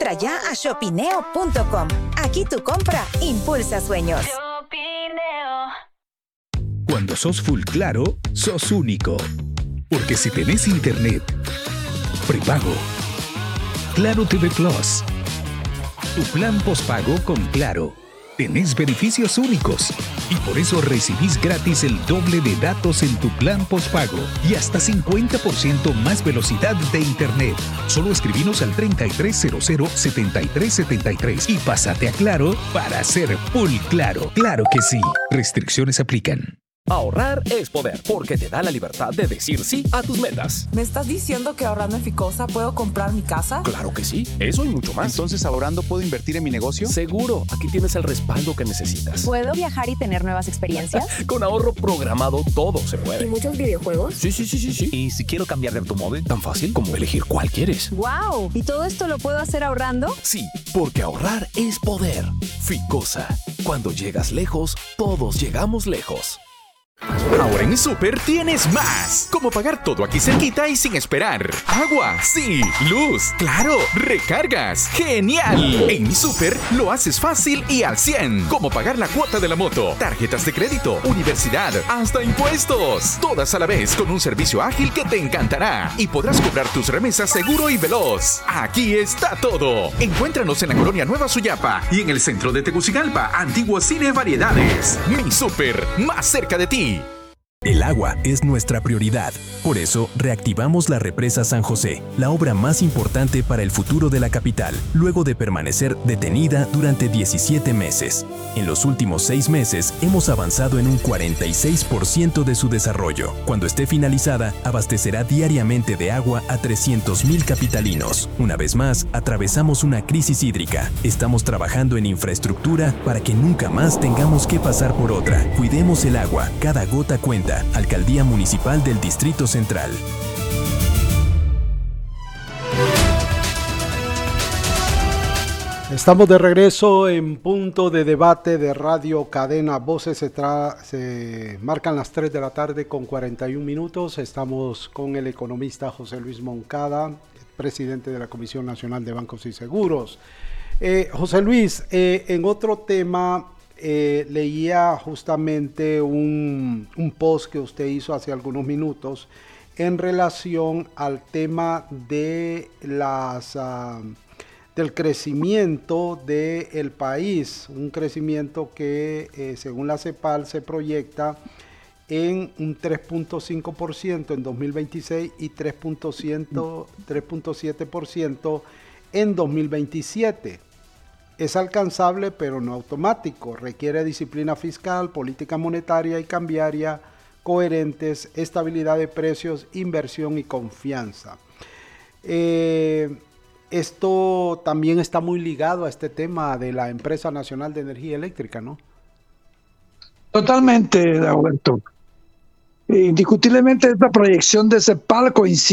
Entra ya a shopineo.com. Aquí tu compra impulsa sueños. Cuando sos full Claro, sos único. Porque si tenés internet prepago, Claro TV Plus, tu plan postpago con Claro, tenés beneficios únicos y por eso recibís gratis el doble de datos en tu plan postpago y hasta 50% más velocidad de internet. Solo escribinos al 3300-7373 y pásate a Claro para ser full Claro. Claro que sí. Restricciones aplican. Ahorrar es poder, porque te da la libertad de decir sí a tus metas. ¿Me estás diciendo que ahorrando en Ficosa puedo comprar mi casa? Claro que sí, eso y mucho más. Entonces, ¿ahorrando puedo invertir en mi negocio? Seguro, aquí tienes el respaldo que necesitas. ¿Puedo viajar y tener nuevas experiencias? Con ahorro programado todo se puede. ¿Y muchos videojuegos? Sí. ¿Y si quiero cambiar de automóvil? Tan fácil como elegir cuál quieres. ¡Wow! ¿Y todo esto lo puedo hacer ahorrando? Sí, porque ahorrar es poder. Ficosa, cuando llegas lejos, todos llegamos lejos. Ahora en mi súper tienes más. Como pagar todo aquí cerquita y sin esperar. Agua, sí. Luz, claro. Recargas, genial. En mi súper lo haces fácil y al 100. Como pagar la cuota de la moto, tarjetas de crédito, universidad, hasta impuestos. Todas a la vez con un servicio ágil que te encantará. Y podrás cobrar tus remesas seguro y veloz. Aquí está todo. Encuéntranos en la Colonia Nueva Suyapa y en el centro de Tegucigalpa, Antiguo Cine Variedades. Mi súper, más cerca de ti. El agua es nuestra prioridad. Por eso, reactivamos la represa San José, la obra más importante para el futuro de la capital, luego de permanecer detenida durante 17 meses. En los últimos 6 meses, hemos avanzado en un 46% de su desarrollo. Cuando esté finalizada, abastecerá diariamente de agua a 300,000 capitalinos. Una vez más, atravesamos una crisis hídrica. Estamos trabajando en infraestructura para que nunca más tengamos que pasar por otra. Cuidemos el agua, cada gota cuenta. Alcaldía Municipal del Distrito Central. Estamos de regreso en Punto de Debate de Radio Cadena Voces. Se marcan las 3 de la tarde con 41 minutos. Estamos con el economista José Luis Moncada, presidente de la Comisión Nacional de Bancos y Seguros. José Luis, en otro tema, leía justamente un post que usted hizo hace algunos minutos en relación al tema de del crecimiento del país, un crecimiento que según la CEPAL se proyecta en un 3.5% en 2026 y 3.7% en 2027. Es alcanzable, pero no automático. Requiere disciplina fiscal, política monetaria y cambiaria coherentes, estabilidad de precios, inversión y confianza. Esto también está muy ligado a este tema de la Empresa Nacional de Energía Eléctrica, ¿no? Totalmente, Alberto. Indiscutiblemente esta proyección de CEPAL coincide